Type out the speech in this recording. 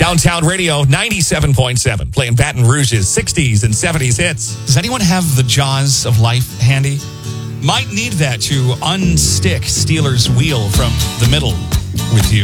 Downtown Radio 97.7, playing Baton Rouge's 60s and 70s hits. Does anyone have the jaws of life handy? Might need that to unstick Steelers' wheel from the middle with you.